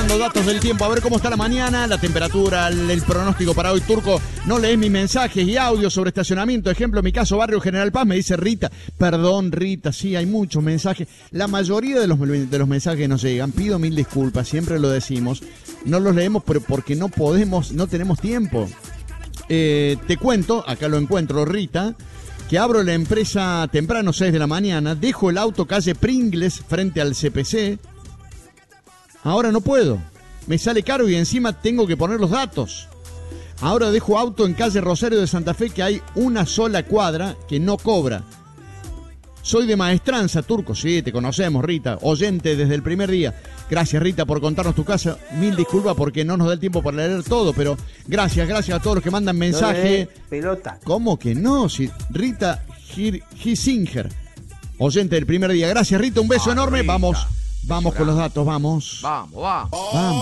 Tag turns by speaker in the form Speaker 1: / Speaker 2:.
Speaker 1: los datos del tiempo. A ver cómo está la mañana, la temperatura, el pronóstico para hoy. Turco, no lees mis mensajes y audios sobre estacionamiento. Ejemplo, en mi caso, Barrio General Paz, me dice Rita. Perdón, Rita, sí, hay muchos mensajes. La mayoría de los mensajes que nos llegan, pido mil disculpas, siempre lo decimos. No los leemos porque no podemos, no tenemos tiempo. Te cuento, acá lo encuentro, Rita, que abro la empresa temprano, 6 de la mañana, dejo el auto calle Pringles frente al CPC. Ahora no puedo, me sale caro y encima tengo que poner los datos. Ahora dejo auto en calle Rosario de Santa Fe, que hay una sola cuadra que no cobra. Soy de Maestranza, Turco, sí, te conocemos, Rita, oyente desde el primer día. Gracias, Rita, por contarnos tu casa. Mil disculpas porque no nos da el tiempo para leer todo, pero gracias a todos los que mandan mensaje.
Speaker 2: Pelota.
Speaker 1: ¿Cómo que no? Si Rita Hisinger, oyente del primer día. Gracias, Rita, un beso enorme.
Speaker 3: Rita.
Speaker 1: Vamos con los datos, vamos.
Speaker 3: Vamos.
Speaker 1: Vamos.